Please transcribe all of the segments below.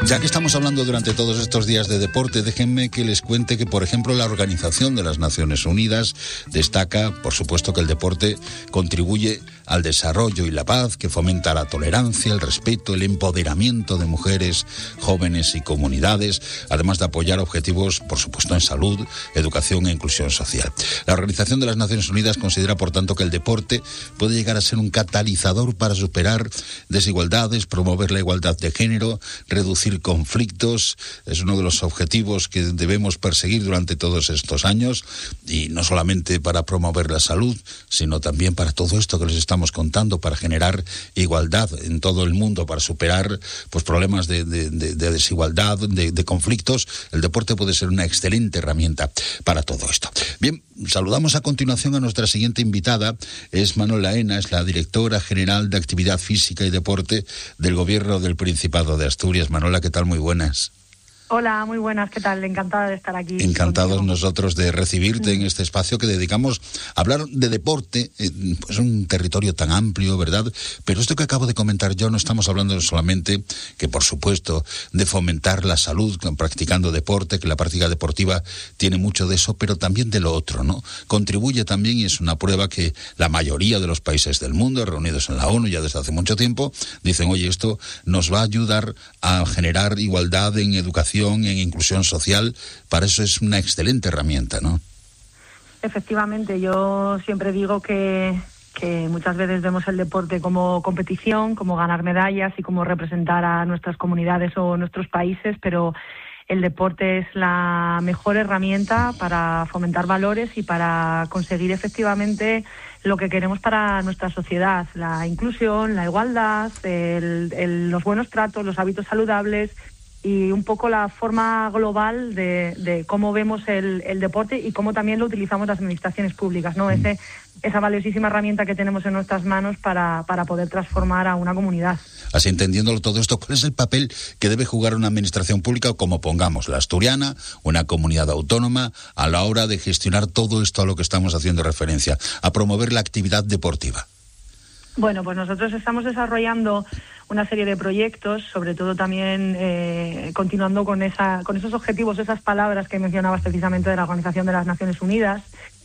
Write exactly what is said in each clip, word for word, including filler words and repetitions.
Ya que estamos hablando durante todos estos días de deporte, déjenme que les cuente que, por ejemplo, la Organización de las Naciones Unidas destaca, por supuesto, que el deporte contribuye al desarrollo y la paz, que fomenta la tolerancia, el respeto, el empoderamiento de mujeres, jóvenes y comunidades, además de apoyar objetivos, por supuesto, en salud, educación e inclusión social. La Organización de las Naciones Unidas considera, por tanto, que el deporte puede llegar a ser un catalizador para superar desigualdades, promover la igualdad de género, reducir conflictos. Es uno de los objetivos que debemos perseguir durante todos estos años, y no solamente para promover la salud, sino también para todo esto que les estamos contando, para generar igualdad en todo el mundo, para superar pues problemas de, de, de, de desigualdad, de, de conflictos. El deporte puede ser una excelente herramienta para todo esto. Bien, saludamos a continuación a nuestra siguiente invitada. Es Manuela Ena, es la directora general de Actividad Física y Deporte del Gobierno del Principado de Asturias. Manuela, ¿qué tal? Muy buenas. Hola, muy buenas, ¿qué tal? Encantada de estar aquí. Encantados contigo. Nosotros de recibirte en este espacio que dedicamos a hablar de deporte. Es pues un territorio tan amplio, ¿verdad? Pero esto que acabo de comentar yo, no estamos hablando solamente, que por supuesto, de fomentar la salud practicando deporte, que la práctica deportiva tiene mucho de eso, pero también de lo otro, ¿no? Contribuye también, y es una prueba que la mayoría de los países del mundo, reunidos en la ONU ya desde hace mucho tiempo, dicen, oye, esto nos va a ayudar a generar igualdad en educación, en inclusión social. Para eso es una excelente herramienta, ¿no? Efectivamente, yo siempre digo que, que muchas veces vemos el deporte como competición, como ganar medallas y como representar a nuestras comunidades o nuestros países, pero el deporte es la mejor herramienta para fomentar valores y para conseguir efectivamente lo que queremos para nuestra sociedad: la inclusión, la igualdad, el, el, los buenos tratos, los hábitos saludables, y un poco la forma global de, de cómo vemos el, el deporte y cómo también lo utilizamos las administraciones públicas, ¿no? Ese, esa valiosísima herramienta que tenemos en nuestras manos para, para poder transformar a una comunidad. Así, entendiéndolo todo esto, ¿cuál es el papel que debe jugar una administración pública, como pongamos la asturiana, una comunidad autónoma, a la hora de gestionar todo esto a lo que estamos haciendo referencia, a promover la actividad deportiva? Bueno, pues nosotros estamos desarrollando una serie de proyectos, sobre todo también eh, continuando con esa, con esos objetivos, esas palabras que mencionabas precisamente de la Organización de las Naciones Unidas,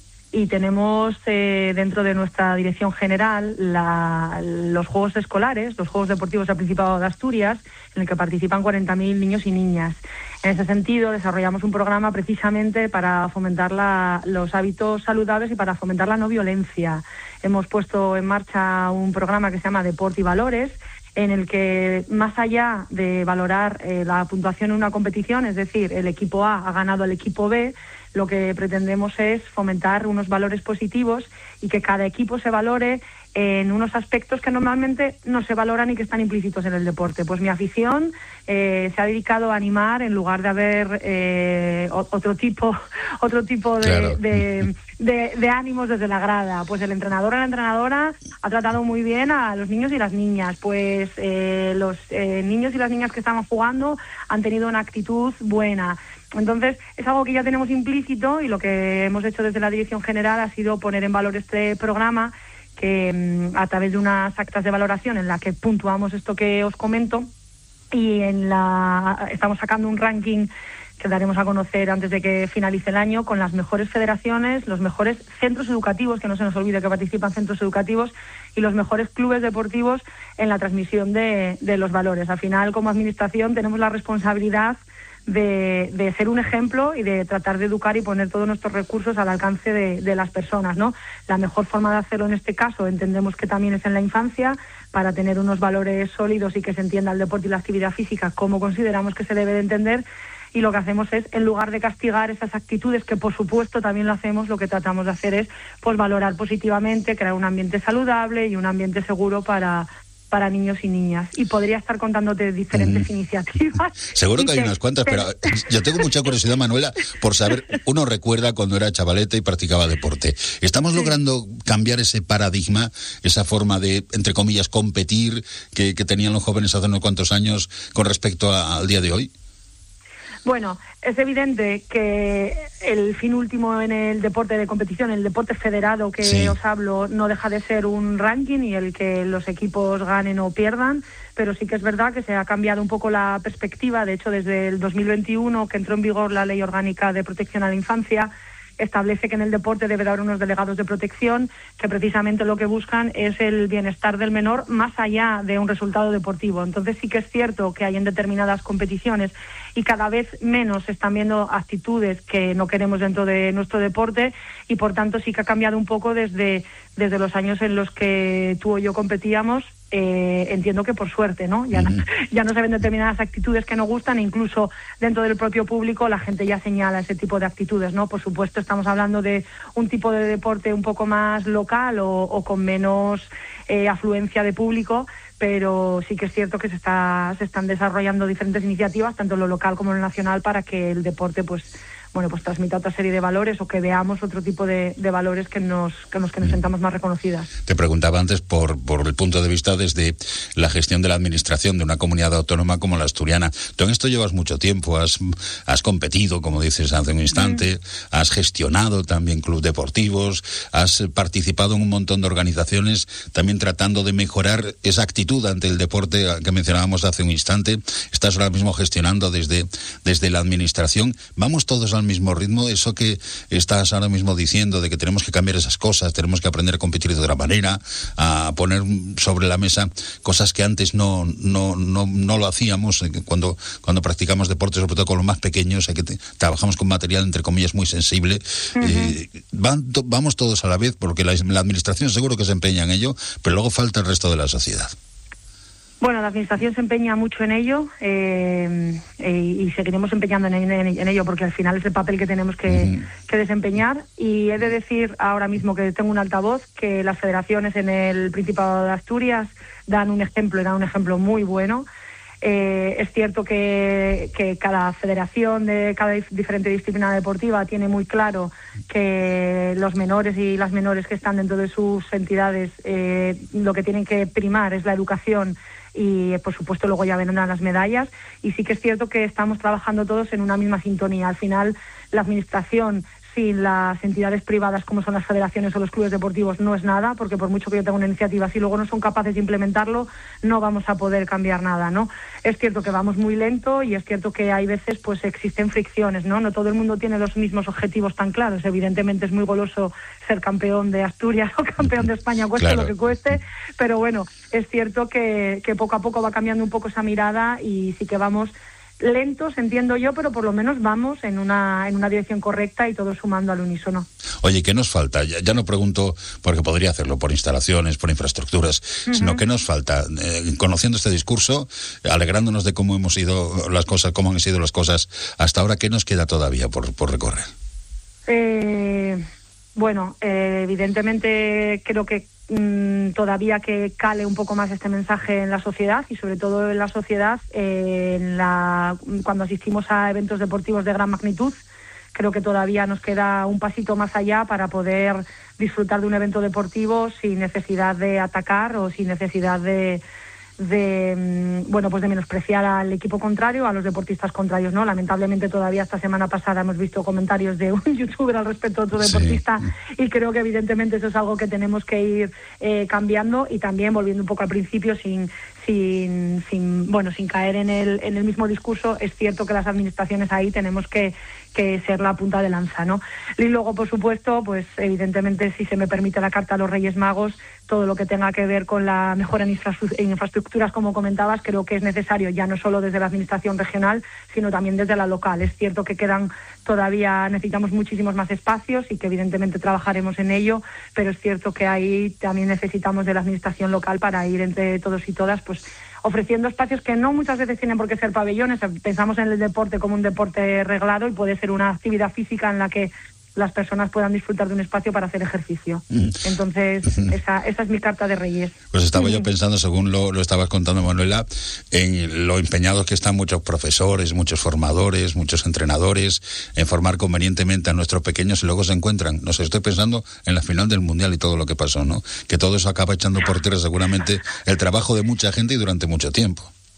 y tenemos eh, dentro de nuestra dirección general la, los Juegos Escolares, los Juegos Deportivos del Principado de Asturias, en el que participan cuarenta mil niños y niñas. En ese sentido, desarrollamos un programa precisamente para fomentar la, los hábitos saludables y para fomentar la no violencia. Hemos puesto en marcha un programa que se llama Deporte y Valores, en el que, más allá de valorar eh, la puntuación en una competición, es decir, el equipo A ha ganado al equipo B, lo que pretendemos es fomentar unos valores positivos y que cada equipo se valore en unos aspectos que normalmente no se valoran y que están implícitos en el deporte. Pues mi afición eh, se ha dedicado a animar, en lugar de haber eh, otro tipo otro tipo de, claro. de, de, de ánimos desde la grada. Pues el entrenador o la entrenadora ha tratado muy bien a los niños y las niñas. Pues eh, los eh, niños y las niñas que estaban jugando han tenido una actitud buena. Entonces, es algo que ya tenemos implícito, y lo que hemos hecho desde la Dirección General ha sido poner en valor este programa, que a través de unas actas de valoración en la que puntuamos esto que os comento, y en la estamos sacando un ranking que daremos a conocer antes de que finalice el año, con las mejores federaciones, los mejores centros educativos, que no se nos olvide que participan centros educativos, y los mejores clubes deportivos en la transmisión de, de los valores. Al final, como administración, tenemos la responsabilidad De, de ser un ejemplo y de tratar de educar y poner todos nuestros recursos al alcance de, de las personas, ¿no? La mejor forma de hacerlo en este caso entendemos que también es en la infancia, para tener unos valores sólidos y que se entienda el deporte y la actividad física como consideramos que se debe de entender. Y lo que hacemos es, en lugar de castigar esas actitudes, que por supuesto también lo hacemos, lo que tratamos de hacer es pues valorar positivamente, crear un ambiente saludable y un ambiente seguro para para niños y niñas. Y podría estar contándote diferentes mm. iniciativas. Seguro que hay unas cuantas, pero yo tengo mucha curiosidad, Manuela, por saber, uno recuerda cuando era chavaleta y practicaba deporte. ¿Estamos sí. logrando cambiar ese paradigma, esa forma de, entre comillas, competir que, que tenían los jóvenes hace unos cuantos años con respecto a, al día de hoy? Bueno, es evidente que el fin último en el deporte de competición, el deporte federado que sí. os hablo, no deja de ser un ranking y el que los equipos ganen o pierdan, pero sí que es verdad que se ha cambiado un poco la perspectiva. De hecho, desde el dos mil veintiuno, que entró en vigor la Ley Orgánica de Protección a la Infancia, establece que en el deporte debe haber unos delegados de protección que precisamente lo que buscan es el bienestar del menor más allá de un resultado deportivo. Entonces sí que es cierto que hay en determinadas competiciones y cada vez menos se están viendo actitudes que no queremos dentro de nuestro deporte y por tanto sí que ha cambiado un poco desde, desde los años en los que tú o yo competíamos. Eh, entiendo que por suerte, ¿no? Ya, uh-huh. no, ya no se ven determinadas actitudes que no gustan, e incluso dentro del propio público la gente ya señala ese tipo de actitudes, ¿no? Por supuesto estamos hablando de un tipo de deporte un poco más local o, o con menos eh, afluencia de público, pero sí que es cierto que se está se están desarrollando diferentes iniciativas, tanto en lo local como en lo nacional, para que el deporte pues bueno, pues transmita otra serie de valores o que veamos otro tipo de, de valores que nos que nos, que nos sentamos más reconocidas. Te preguntaba antes por, por el punto de vista desde la gestión de la administración de una comunidad autónoma como la asturiana. Tú en esto llevas mucho tiempo, has, has competido, como dices hace un instante, mm. has gestionado también clubes deportivos, has participado en un montón de organizaciones, también tratando de mejorar esa actitud ante el deporte que mencionábamos hace un instante. Estás ahora mismo gestionando desde, desde la administración. Vamos todos al mismo ritmo, eso que estás ahora mismo diciendo de que tenemos que cambiar esas cosas, tenemos que aprender a competir de otra manera, a poner sobre la mesa cosas que antes no no no, no lo hacíamos cuando cuando practicamos deportes, sobre todo con los más pequeños, que te, trabajamos con material entre comillas muy sensible. Uh-huh. eh, van, to, vamos todos a la vez, porque la, la administración seguro que se empeña en ello, pero luego falta el resto de la sociedad. Bueno, la Administración se empeña mucho en ello eh, eh, y seguiremos empeñando en, en, en ello porque al final es el papel que tenemos que, uh-huh. que desempeñar. Y he de decir ahora mismo que tengo un altavoz que las federaciones en el Principado de Asturias dan un ejemplo, y dan un ejemplo muy bueno. Eh, es cierto que, que cada federación de cada dif- diferente disciplina deportiva tiene muy claro que los menores y las menores que están dentro de sus entidades eh, lo que tienen que primar es la educación y por supuesto luego ya vendrán las medallas, y sí que es cierto que estamos trabajando todos en una misma sintonía. Al final la administración sin las entidades privadas como son las federaciones o los clubes deportivos no es nada, porque por mucho que yo tenga una iniciativa, si luego no son capaces de implementarlo, no vamos a poder cambiar nada, ¿no? Es cierto que vamos muy lento y es cierto que hay veces pues existen fricciones, ¿no? No todo el mundo tiene los mismos objetivos tan claros. Evidentemente es muy goloso ser campeón de Asturias o campeón de España, cueste claro. lo que cueste, pero bueno, es cierto que, que poco a poco va cambiando un poco esa mirada y sí que vamos lentos, entiendo yo, pero por lo menos vamos en una en una dirección correcta y todos sumando al unísono. Oye, ¿qué nos falta? Ya, ya no pregunto porque podría hacerlo por instalaciones, por infraestructuras, uh-huh. sino ¿qué nos falta? Eh, conociendo este discurso, alegrándonos de cómo hemos ido las cosas, cómo han sido las cosas hasta ahora, ¿qué nos queda todavía por, por recorrer? Eh, bueno, eh, evidentemente creo que Mm, todavía que cale un poco más este mensaje en la sociedad y sobre todo en la sociedad eh, en la, cuando asistimos a eventos deportivos de gran magnitud. Creo que todavía nos queda un pasito más allá para poder disfrutar de un evento deportivo sin necesidad de atacar o sin necesidad de de bueno pues de menospreciar al equipo contrario, a los deportistas contrarios, ¿no? Lamentablemente todavía esta semana pasada hemos visto comentarios de un youtuber al respecto de otro deportista, sí. y creo que evidentemente eso es algo que tenemos que ir eh, cambiando y también volviendo un poco al principio sin sin sin bueno sin caer en el en el mismo discurso. Es cierto que las administraciones ahí tenemos que que ser la punta de lanza, ¿no? Y luego, por supuesto, pues evidentemente, si se me permite la carta a los Reyes Magos, todo lo que tenga que ver con la mejora en, infrastru- en infraestructuras, como comentabas, creo que es necesario, ya no solo desde la administración regional, sino también desde la local. Es cierto que quedan todavía, necesitamos muchísimos más espacios y que evidentemente trabajaremos en ello, pero es cierto que ahí también necesitamos de la administración local para ir entre todos y todas, pues ofreciendo espacios que no muchas veces tienen por qué ser pabellones. Pensamos en el deporte como un deporte reglado y puede ser una actividad física en la que las personas puedan disfrutar de un espacio para hacer ejercicio. Mm. Entonces, mm. esa, esa es mi carta de Reyes. Pues estaba mm. yo pensando, según lo, lo estabas contando, Manuela, en lo empeñados que están muchos profesores, muchos formadores, muchos entrenadores en formar convenientemente a nuestros pequeños y luego se encuentran, no sé, estoy pensando en la final del Mundial y todo lo que pasó, ¿no? Que todo eso acaba echando por tierra seguramente el trabajo de mucha gente y durante mucho tiempo.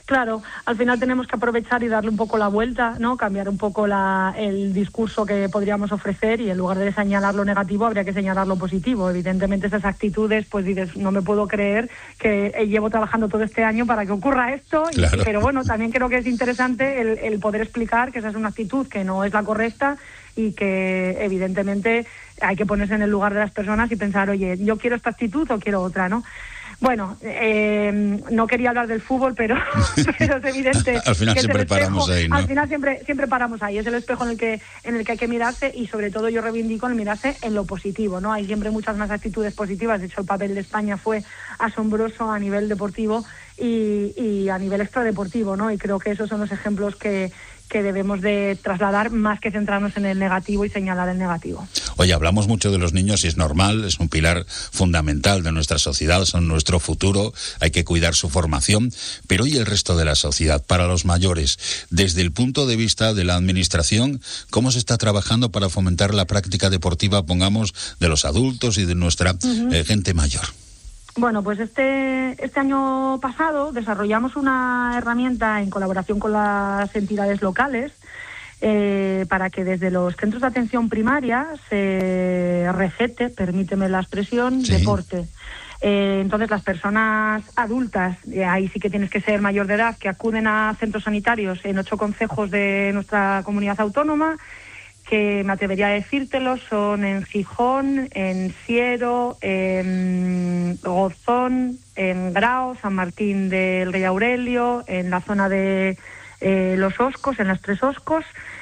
Claro, al final tenemos que aprovechar y darle un poco la vuelta, ¿no? Cambiar un poco la, el discurso que podríamos ofrecer y en lugar de señalar lo negativo habría que señalar lo positivo. Evidentemente esas actitudes, pues dices, no me puedo creer que llevo trabajando todo este año para que ocurra esto, claro. y, pero bueno, también creo que es interesante el, el poder explicar que esa es una actitud que no es la correcta y que evidentemente hay que ponerse en el lugar de las personas y pensar, oye, yo quiero esta actitud o quiero otra, ¿no? Bueno, eh, no quería hablar del fútbol, pero, pero es evidente. Al final que siempre es el espejo, paramos ahí, ¿no? Al final siempre siempre paramos ahí. Es el espejo en el que en el que hay que mirarse y sobre todo yo reivindico el mirarse en lo positivo, ¿no? Hay siempre muchas más actitudes positivas. De hecho, el papel de España fue asombroso a nivel deportivo y, y a nivel extradeportivo, ¿no? Y creo que esos son los ejemplos que que debemos de trasladar más que centrarnos en el negativo y señalar el negativo. Oye, hablamos mucho de los niños y es normal, es un pilar fundamental de nuestra sociedad, son nuestro futuro, hay que cuidar su formación, pero ¿y el resto de la sociedad? Para los mayores, desde el punto de vista de la administración, ¿cómo se está trabajando para fomentar la práctica deportiva, pongamos, de los adultos y de nuestra uh-huh. eh, gente mayor? Bueno, pues este este año pasado desarrollamos una herramienta en colaboración con las entidades locales eh, para que desde los centros de atención primaria se recete, permíteme la expresión, sí. deporte. Eh, entonces las personas adultas, eh, ahí sí que tienes que ser mayor de edad, que acuden a centros sanitarios en ocho concejos de nuestra comunidad autónoma, que me atrevería a decírtelo, son en Gijón, en Siero, en Gozón, en Grao, San Martín del Rey Aurelio, en la zona de eh, Los Oscos, en las Tres Oscos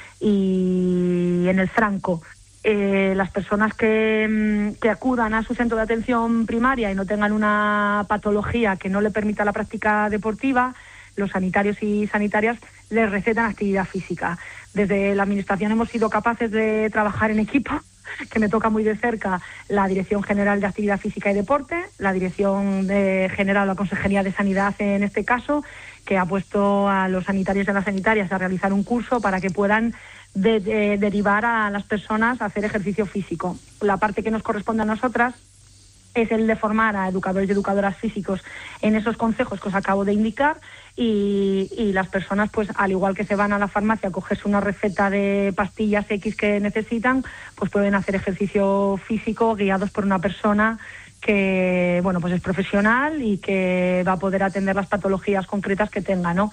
y en el Franco. Eh, las personas que, que acudan a su centro de atención primaria y no tengan una patología que no le permita la práctica deportiva, los sanitarios y sanitarias les recetan actividad física. Desde la Administración hemos sido capaces de trabajar en equipo, que me toca muy de cerca la Dirección General de Actividad Física y Deporte, la Dirección de General, la Consejería de Sanidad en este caso, que ha puesto a los sanitarios y a las sanitarias a realizar un curso para que puedan de, de, derivar a las personas a hacer ejercicio físico. La parte que nos corresponde a nosotras es el de formar a educadores y educadoras físicos en esos consejos que os acabo de indicar y, y las personas, pues al igual que se van a la farmacia a cogerse una receta de pastillas X que necesitan, pues pueden hacer ejercicio físico guiados por una persona que, bueno, pues es profesional y que va a poder atender las patologías concretas que tenga, ¿no?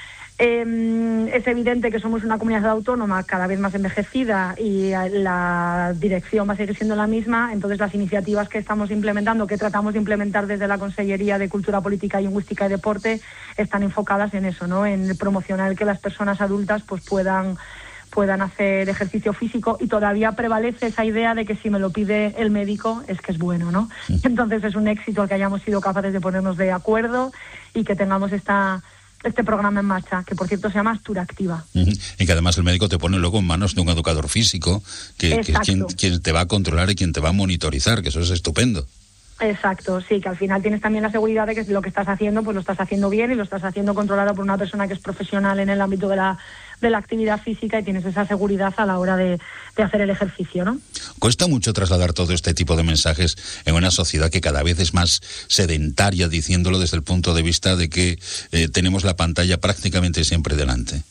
Eh, es evidente que somos una comunidad autónoma cada vez más envejecida y la dirección va a seguir siendo la misma, entonces las iniciativas que estamos implementando, que tratamos de implementar desde la Consellería de Cultura, Política, Lingüística y Deporte, están enfocadas en eso, ¿no? En promocionar que las personas adultas pues puedan puedan hacer ejercicio físico y todavía prevalece esa idea de que si me lo pide el médico es que es bueno, ¿no? Sí. Entonces es un éxito el que hayamos sido capaces de ponernos de acuerdo y que tengamos esta este programa en marcha, que por cierto se llama Astura Activa. Uh-huh. Y que además el médico te pone luego en manos de un educador físico, que, que es quien, quien te va a controlar y quien te va a monitorizar, que eso es estupendo. Exacto, sí, que al final tienes también la seguridad de que lo que estás haciendo, pues lo estás haciendo bien y lo estás haciendo controlado por una persona que es profesional en el ámbito de la de la actividad física y tienes esa seguridad a la hora de, de hacer el ejercicio, ¿no? Cuesta mucho trasladar todo este tipo de mensajes en una sociedad que cada vez es más sedentaria, diciéndolo desde el punto de vista de que eh, tenemos la pantalla prácticamente siempre delante.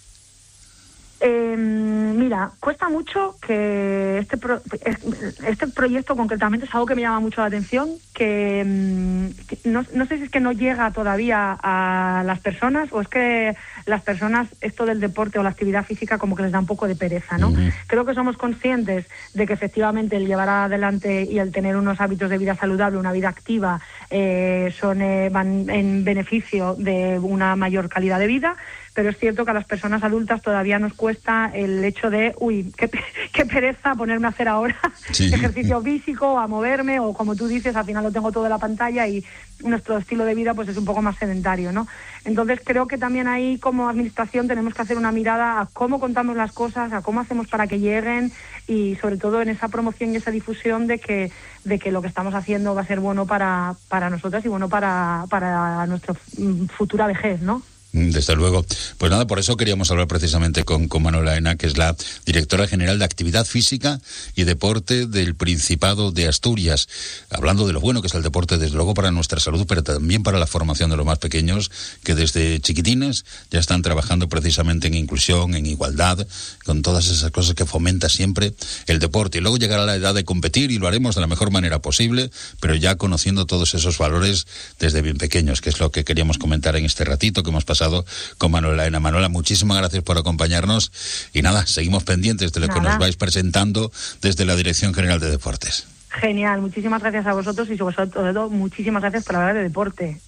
Eh, mira, cuesta mucho que este pro, este proyecto concretamente es algo que me llama mucho la atención, que, que no, no sé si es que no llega todavía a las personas o es que las personas esto del deporte o la actividad física como que les da un poco de pereza, ¿no? Uh-huh. Creo que somos conscientes de que efectivamente el llevar adelante y el tener unos hábitos de vida saludable, una vida activa, eh, son eh, van en beneficio de una mayor calidad de vida, pero es cierto que a las personas adultas todavía nos cuesta el hecho de, uy, qué, qué pereza ponerme a hacer ahora sí. ejercicio físico, a moverme, o como tú dices, al final lo tengo todo en la pantalla y nuestro estilo de vida pues es un poco más sedentario, ¿no? Entonces creo que también ahí como administración tenemos que hacer una mirada a cómo contamos las cosas, a cómo hacemos para que lleguen y sobre todo en esa promoción y esa difusión de que de que lo que estamos haciendo va a ser bueno para, para nosotras y bueno para, para nuestra futura vejez, ¿no? Desde luego. Pues nada, por eso queríamos hablar precisamente con, con Manuela Aena, que es la directora general de Actividad Física y Deporte del Principado de Asturias. Hablando de lo bueno que es el deporte, desde luego para nuestra salud, pero también para la formación de los más pequeños, que desde chiquitines ya están trabajando precisamente en inclusión, en igualdad, con todas esas cosas que fomenta siempre el deporte. Y luego llegará la edad de competir y lo haremos de la mejor manera posible, pero ya conociendo todos esos valores desde bien pequeños, que es lo que queríamos comentar en este ratito que hemos pasado con Manuela Aena. Manuela, muchísimas gracias por acompañarnos y nada, seguimos pendientes de lo nada. que nos vais presentando desde la Dirección General de Deportes. Genial, muchísimas gracias a vosotros y sobre todo muchísimas gracias por hablar de deporte.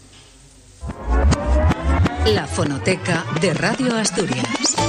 La fonoteca de Radio Asturias.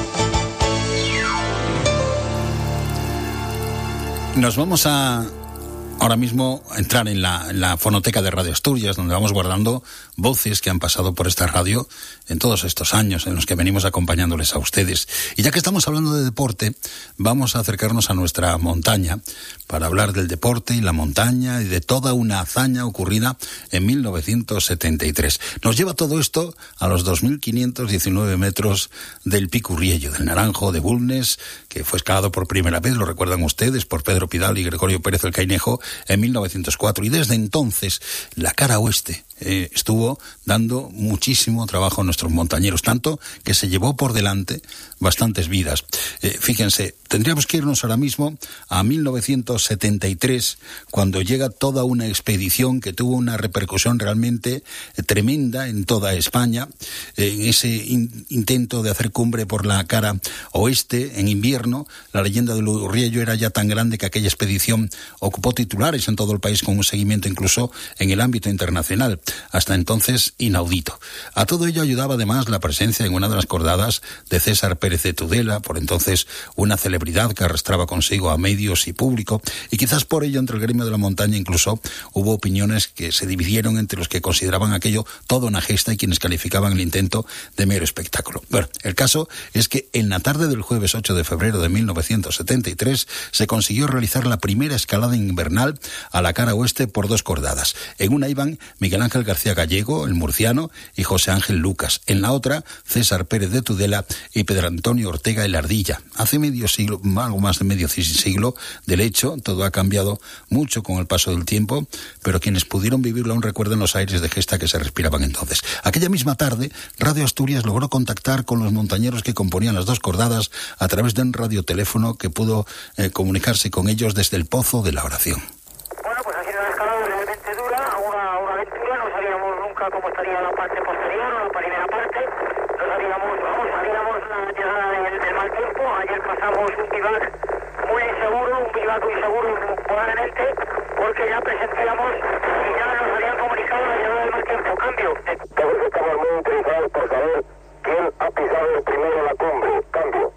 Nos vamos a ahora mismo entrar en la, en la fonoteca de Radio Asturias, donde vamos guardando voces que han pasado por esta radio en todos estos años en los que venimos acompañándoles a ustedes. Y ya que estamos hablando de deporte, vamos a acercarnos a nuestra montaña para hablar del deporte y la montaña y de toda una hazaña ocurrida en mil novecientos setenta y tres. Nos lleva todo esto a los dos mil quinientos diecinueve metros del Pico Urriello, del Naranjo de Bulnes, que fue escalado por primera vez, lo recuerdan ustedes, por Pedro Pidal y Gregorio Pérez el Cainejo en mil novecientos cuatro. Y desde entonces la cara oeste eh, estuvo dando muchísimo trabajo a nuestros montañeros, tanto que se llevó por delante bastantes vidas. Eh, fíjense, tendríamos que irnos ahora mismo a mil novecientos setenta y tres, cuando llega toda una expedición que tuvo una repercusión realmente eh, tremenda en toda España, eh, en ese in- intento de hacer cumbre por la cara oeste en invierno. La leyenda del Urriello era ya tan grande que aquella expedición ocupó titulares en todo el país, con un seguimiento incluso en el ámbito internacional, hasta entonces inaudito. A todo ello ayudaba además la presencia en una de las cordadas de César Pérez de Tudela, por entonces una celebridad que arrastraba consigo a medios y público, y quizás por ello entre el gremio de la montaña incluso hubo opiniones que se dividieron entre los que consideraban aquello toda una gesta y quienes calificaban el intento de mero espectáculo. Bueno, el caso es que en la tarde del jueves ocho de febrero de mil novecientos setenta y tres se consiguió realizar la primera escalada invernal a la cara oeste por dos cordadas. En una iban Miguel Ángel García Gallego, el murciano, y José Ángel Lucas. En la otra, César Pérez de Tudela y Pedro Antonio Ortega el Ardilla. Hace medio siglo, algo más de medio siglo, del hecho, todo ha cambiado mucho con el paso del tiempo, pero quienes pudieron vivirlo aún recuerdan los aires de gesta que se respiraban entonces. Aquella misma tarde, Radio Asturias logró contactar con los montañeros que componían las dos cordadas a través de un radioteléfono que pudo eh, comunicarse con ellos desde el Pozo de la Oración. Bueno, pues ha sido una escalada realmente dura, una, una aventura. No sabíamos nunca cómo estaría la parte posterior o la primera parte. No sabíamos, vamos, sabíamos la llegada del, del mal tiempo. Ayer pasamos un bivac muy inseguro, un bivac muy seguro probablemente, porque ya presentíamos y ya nos habían comunicado la llegada del mal tiempo. Cambio. Todos estamos muy interesados por saber quién ha pisado primero la cumbre. Cambio.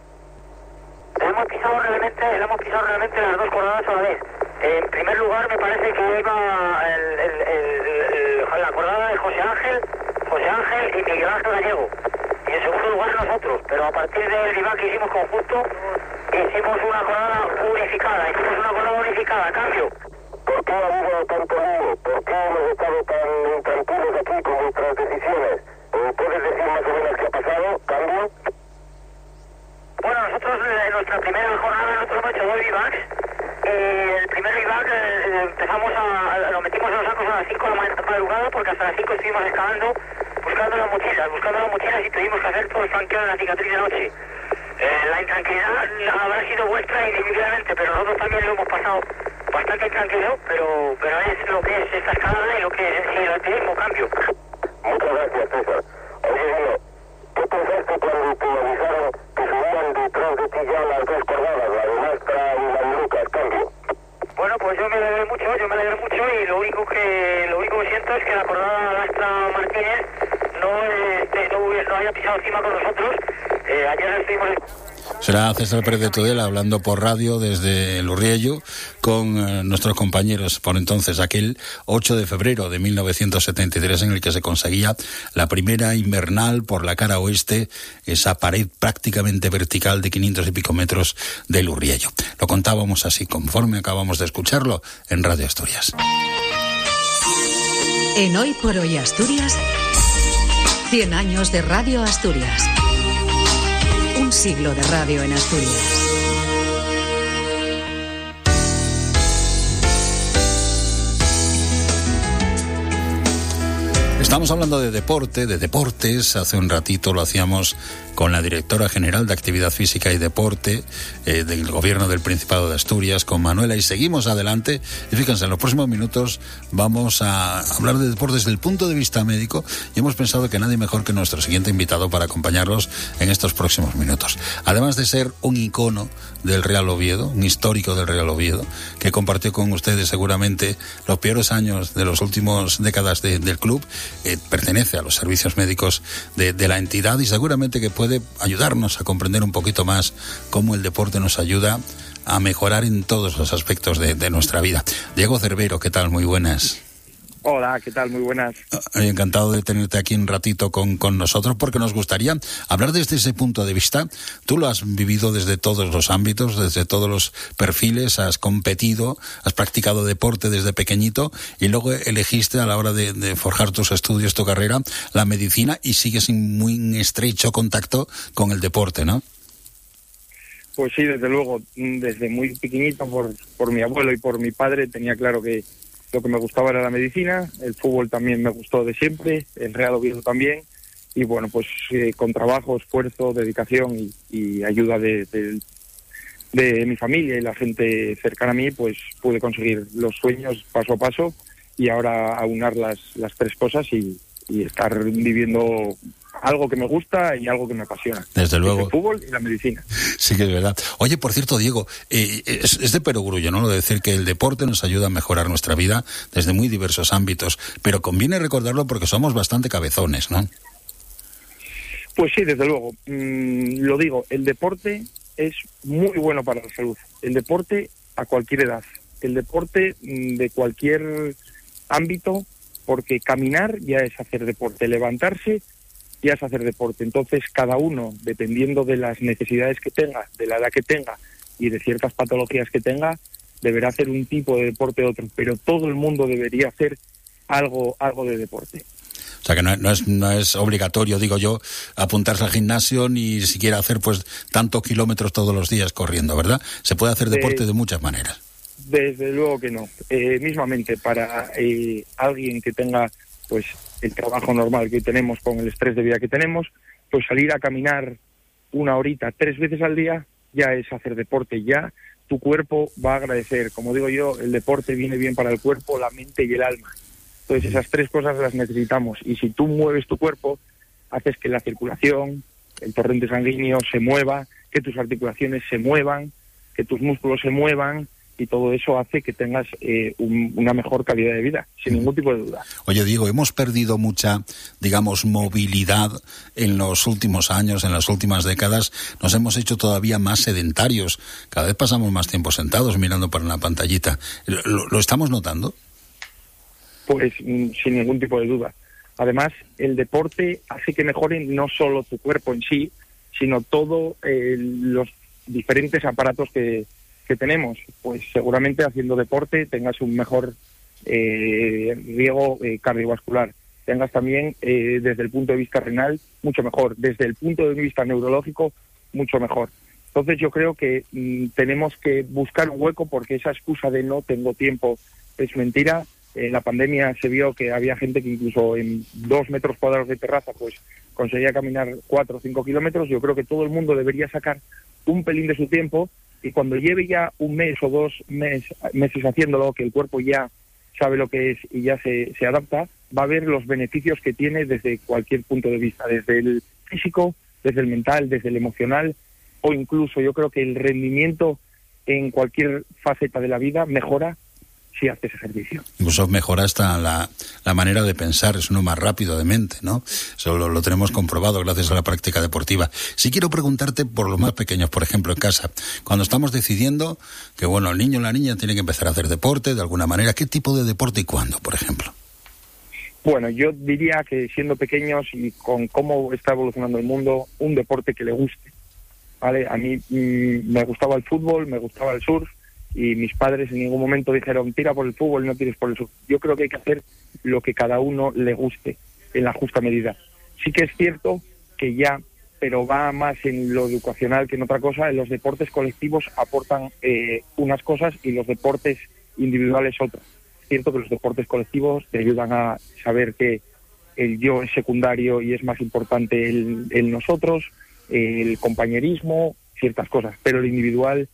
Hemos pisado realmente, hemos pisado realmente las dos cordadas a la vez. En primer lugar me parece que iba el, el, el, el, la cordada de José Ángel, José Ángel y Miguel Ángel Gallego. Y en segundo lugar nosotros, pero a partir del bivac que hicimos conjunto, hicimos una cordada unificada, hicimos una cordada unificada, cambio. ¿Por qué ha habido tanto lío? ¿Por qué hemos estado tan intranquilos aquí con nuestras decisiones? ¿Puedes decir más o menos qué ha pasado? Cambio. Bueno, nosotros en nuestra primera jornada nosotros hemos hecho dos bivacs. Eh, el primer bivac eh, empezamos a, a, lo metimos en los sacos a las cinco de la madrugada, porque hasta las cinco estuvimos escalando, buscando las mochilas, buscando las mochilas y tuvimos que hacer todo el flanqueo de la cicatriz de noche. Eh, la intranquilidad habrá sido vuestra individualmente, pero nosotros también lo hemos pasado bastante tranquilo, pero, pero es lo que es esta escalada y lo que es el alpinismo, cambio. Muchas gracias, César. Oye, Guillo, ¿qué pensaste cuando te avisaron que subían detrás de ti ya las dos cordadas, la de Mastra y la de Lucas? Cambio. Bueno, pues yo me alegré mucho, yo me alegré mucho y lo único que lo único que siento es que la cordada Lastra Martínez no, este, no, hubiera, no haya pisado encima con nosotros. Eh, ayer estuvimos en... Será César Pérez de Tudela hablando por radio desde el Urriello con eh, nuestros compañeros por entonces, aquel ocho de febrero de mil novecientos setenta y tres, en el que se conseguía la primera invernal por la cara oeste, esa pared prácticamente vertical de quinientos y pico metros del Urriello. Lo contábamos así, conforme acabamos de escucharlo en Radio Asturias. En Hoy por Hoy Asturias, cien años de Radio Asturias. Un siglo de radio en Asturias. Estamos hablando de deporte, de deportes. Hace un ratito lo hacíamos con la directora general de Actividad Física y Deporte eh, del Gobierno del Principado de Asturias, con Manuela, y seguimos adelante. Y fíjense, en los próximos minutos vamos a hablar de deportes desde el punto de vista médico, y hemos pensado que nadie mejor que nuestro siguiente invitado para acompañarlos en estos próximos minutos. Además de ser un icono del Real Oviedo, un histórico del Real Oviedo, que compartió con ustedes seguramente los peores años de las últimas décadas de, del club, eh, pertenece a los servicios médicos de, de la entidad, y seguramente que puede ayudarnos a comprender un poquito más cómo el deporte nos ayuda a mejorar en todos los aspectos de, de nuestra vida. Diego Cervero, ¿qué tal? Muy buenas. Hola, ¿qué tal? Muy buenas. Encantado de tenerte aquí un ratito con, con nosotros, porque nos gustaría hablar desde ese punto de vista. Tú lo has vivido desde todos los ámbitos, desde todos los perfiles, has competido, has practicado deporte desde pequeñito, y luego elegiste a la hora de, de forjar tus estudios, tu carrera, la medicina, y sigues en muy estrecho contacto con el deporte, ¿no? Pues sí, desde luego, desde muy pequeñito, por, por mi abuelo y por mi padre, tenía claro que lo que me gustaba era la medicina. El fútbol también me gustó de siempre, el Real Oviedo también, y bueno, pues eh, con trabajo, esfuerzo, dedicación y, y ayuda de, de, de mi familia y la gente cercana a mí, pues pude conseguir los sueños paso a paso, y ahora aunar las, las tres cosas y, y estar viviendo algo que me gusta y algo que me apasiona. Desde luego. El fútbol y la medicina. Sí que es verdad. Oye, por cierto, Diego, eh, es, es de perogrullo, ¿no?, lo de decir que el deporte nos ayuda a mejorar nuestra vida desde muy diversos ámbitos, pero conviene recordarlo porque somos bastante cabezones, ¿no? Pues sí, desde luego. Mm, lo digo, el deporte es muy bueno para la salud. El deporte a cualquier edad. El deporte mm, de cualquier ámbito, porque caminar ya es hacer deporte, levantarse ya es hacer deporte. Entonces, cada uno, dependiendo de las necesidades que tenga, de la edad que tenga y de ciertas patologías que tenga, deberá hacer un tipo de deporte u otro, pero todo el mundo debería hacer algo algo de deporte. O sea que no, no es no es obligatorio, digo yo, apuntarse al gimnasio ni siquiera hacer pues tantos kilómetros todos los días corriendo, ¿verdad? Se puede hacer deporte de, de muchas maneras. Desde luego que no. Eh, mismamente, para eh, alguien que tenga pues el trabajo normal que tenemos con el estrés de vida que tenemos, pues salir a caminar una horita tres veces al día ya es hacer deporte. Ya tu cuerpo va a agradecer. Como digo yo, el deporte viene bien para el cuerpo, la mente y el alma. Entonces esas tres cosas las necesitamos, y si tú mueves tu cuerpo, haces que la circulación, el torrente sanguíneo se mueva, que tus articulaciones se muevan, que tus músculos se muevan, y todo eso hace que tengas eh, un, una mejor calidad de vida, sin ningún tipo de duda. Oye, Diego, hemos perdido mucha, digamos, movilidad en los últimos años, en las últimas décadas. Nos hemos hecho todavía más sedentarios. Cada vez pasamos más tiempo sentados mirando para la pantallita. ¿Lo, lo estamos notando? Pues mm, sin ningún tipo de duda. Además, el deporte hace que mejore no solo tu cuerpo en sí, sino todos eh, los diferentes aparatos que que tenemos. Pues seguramente haciendo deporte tengas un mejor eh, riego eh, cardiovascular, tengas también eh, desde el punto de vista renal mucho mejor, desde el punto de vista neurológico mucho mejor. Entonces yo creo que mm, tenemos que buscar un hueco, porque esa excusa de no tengo tiempo es mentira. En la pandemia se vio que había gente que incluso en dos metros cuadrados de terraza pues conseguía caminar cuatro o cinco kilómetros. Yo creo que todo el mundo debería sacar un pelín de su tiempo, y cuando lleve ya un mes o dos mes, meses haciéndolo, que el cuerpo ya sabe lo que es y ya se, se adapta, va a ver los beneficios que tiene desde cualquier punto de vista, desde el físico, desde el mental, desde el emocional, o incluso yo creo que el rendimiento en cualquier faceta de la vida mejora si haces ejercicio. Incluso mejora hasta la, la manera de pensar, es uno más rápido de mente, ¿no? Eso lo, lo tenemos comprobado gracias a la práctica deportiva. Sí quiero preguntarte por los más pequeños, por ejemplo, en casa. Cuando estamos decidiendo que, bueno, el niño o la niña tiene que empezar a hacer deporte de alguna manera, ¿qué tipo de deporte y cuándo, por ejemplo? Bueno, yo diría que siendo pequeños y con cómo está evolucionando el mundo, un deporte que le guste, ¿vale? A mí mmm, me gustaba el fútbol, me gustaba el surf, y mis padres en ningún momento dijeron tira por el fútbol, no tires por el surf. Yo creo que hay que hacer lo que cada uno le guste en la justa medida. Sí que es cierto que ya, pero va más en lo educacional que en otra cosa, en los deportes colectivos aportan eh, unas cosas y los deportes individuales otras. Es cierto que los deportes colectivos te ayudan a saber que el yo es secundario y es más importante el, el nosotros, el compañerismo, ciertas cosas, pero el individual,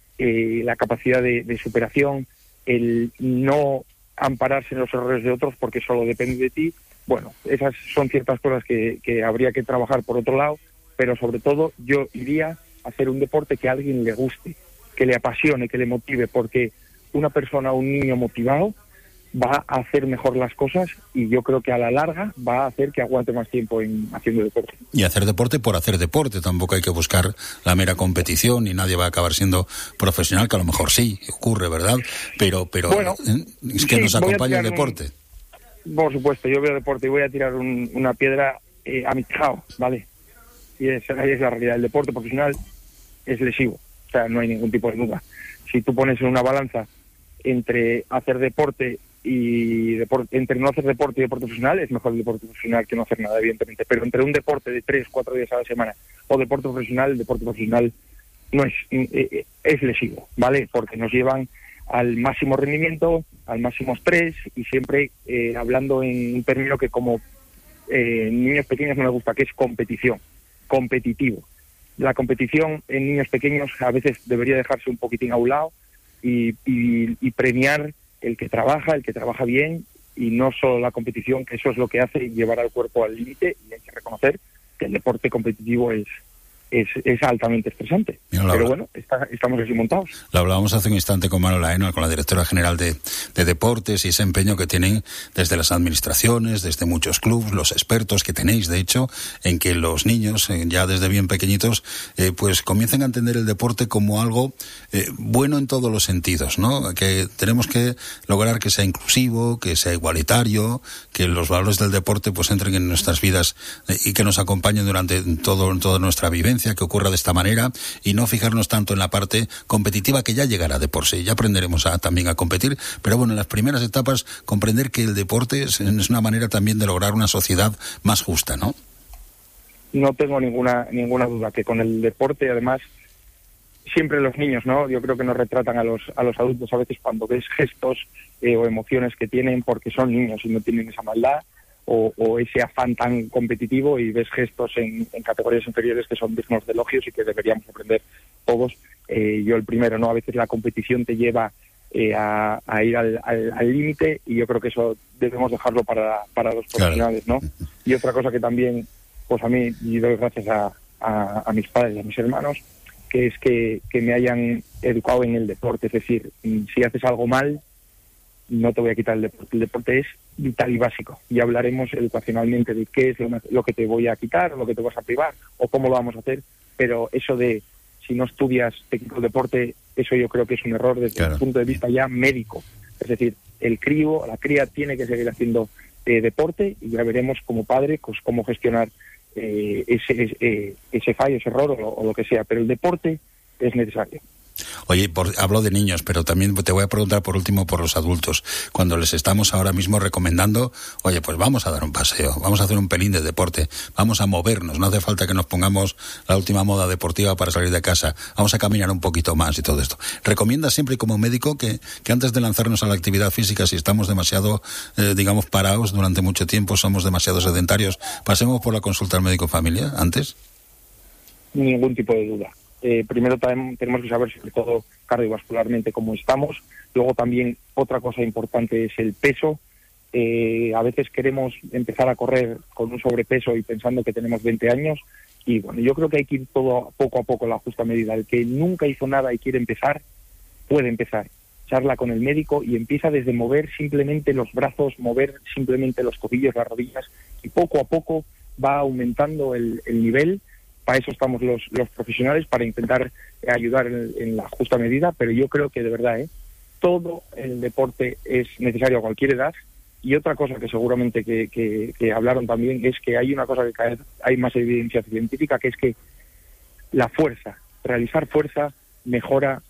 eh, la capacidad de, de superación, el no ampararse en los errores de otros porque solo depende de ti, bueno, esas son ciertas cosas que, que habría que trabajar por otro lado, pero sobre todo yo iría a hacer un deporte que a alguien le guste, que le apasione, que le motive, porque una persona, un niño motivado va a hacer mejor las cosas y yo creo que a la larga va a hacer que aguante más tiempo en haciendo deporte. Y hacer deporte por hacer deporte, tampoco hay que buscar la mera competición y nadie va a acabar siendo profesional, que a lo mejor sí, ocurre, ¿verdad? Pero pero bueno, ¿eh? es que sí, nos acompaña el deporte. Un, por supuesto, yo veo deporte y voy a tirar un, una piedra eh, a mi tejado, ¿vale? Y es, es la realidad, el deporte profesional es lesivo, o sea, no hay ningún tipo de duda. Si tú pones en una balanza entre hacer deporte y deporte, entre no hacer deporte y deporte profesional, es mejor el deporte profesional que no hacer nada, evidentemente, pero entre un deporte de tres, cuatro días a la semana o deporte profesional, el deporte profesional no es, eh, es lesivo, ¿vale? Porque nos llevan al máximo rendimiento, al máximo estrés y siempre eh, hablando en un término que como eh, niños pequeños no me gusta, que es competición, competitivo. La competición en niños pequeños a veces debería dejarse un poquitín a un lado y, y, y premiar el que trabaja, el que trabaja bien y no solo la competición, que eso es lo que hace llevar al cuerpo al límite y hay que reconocer que el deporte competitivo es es, es altamente estresante. Mira, pero bueno, está, estamos así montados. Lo hablábamos hace un instante con Manuel Aeno, con la directora general de, de Deportes, y ese empeño que tienen desde las administraciones, desde muchos clubes, los expertos que tenéis, de hecho, en que los niños, eh, ya desde bien pequeñitos, eh, pues comiencen a entender el deporte como algo eh, bueno en todos los sentidos, ¿no? Que tenemos que lograr que sea inclusivo, que sea igualitario, que los valores del deporte pues entren en nuestras vidas eh, y que nos acompañen durante todo, toda nuestra vivencia, que ocurra de esta manera, y no fijarnos tanto en la parte competitiva, que ya llegará de por sí, ya aprenderemos a, también a competir, pero bueno, en las primeras etapas comprender que el deporte es, es una manera también de lograr una sociedad más justa, ¿no? No tengo ninguna ninguna duda que con el deporte, además, siempre los niños, ¿no? Yo creo que nos retratan a los a los adultos a veces cuando ves gestos eh, o emociones que tienen porque son niños y no tienen esa maldad o, o ese afán tan competitivo, y ves gestos en, en categorías inferiores que son dignos de elogios y que deberíamos aprender todos. Eh, yo el primero, ¿no? A veces la competición te lleva eh, a, a ir al límite y yo creo que eso debemos dejarlo para, para los profesionales, ¿no? Y otra cosa que también, pues a mí, y doy gracias a, a, a mis padres y a mis hermanos, que es que, que me hayan educado en el deporte. Es decir, si haces algo mal, no te voy a quitar el deporte. El deporte es vital y básico. Y hablaremos educacionalmente de qué es lo, lo que te voy a quitar, o lo que te vas a privar, o cómo lo vamos a hacer. Pero eso de, si no estudias técnico de deporte, eso yo creo que es un error desde claro. el punto de vista ya médico. Es decir, el crío, la cría tiene que seguir haciendo eh, deporte, y ya veremos como padre pues cómo gestionar eh, ese, ese, ese fallo, ese error o, o lo que sea. Pero el deporte es necesario. Oye, por, hablo de niños, pero también te voy a preguntar por último por los adultos. Cuando les estamos ahora mismo recomendando, oye, pues vamos a dar un paseo, vamos a hacer un pelín de deporte, vamos a movernos, no hace falta que nos pongamos la última moda deportiva para salir de casa, vamos a caminar un poquito más y todo esto. ¿Recomiendas siempre como médico que, que antes de lanzarnos a la actividad física, si estamos demasiado, eh, digamos, parados durante mucho tiempo, somos demasiado sedentarios, pasemos por la consulta al médico familia antes? Ningún tipo de duda. Eh, primero también tenemos que saber sobre todo cardiovascularmente cómo estamos. Luego también otra cosa importante es el peso. Eh, a veces queremos empezar a correr con un sobrepeso y pensando que tenemos veinte años, y bueno, yo creo que hay que ir todo poco a poco, la justa medida. El que nunca hizo nada y quiere empezar, puede empezar. Charla con el médico y empieza desde mover simplemente los brazos, mover simplemente los tobillos, las rodillas, y poco a poco va aumentando el, el nivel. Para eso estamos los, los profesionales, para intentar ayudar en, en la justa medida, pero yo creo que de verdad, ¿eh? todo el deporte es necesario a cualquier edad. Y otra cosa que seguramente que, que, que hablaron también es que hay una cosa que cada vez hay más evidencia científica, que es que la fuerza, realizar fuerza mejora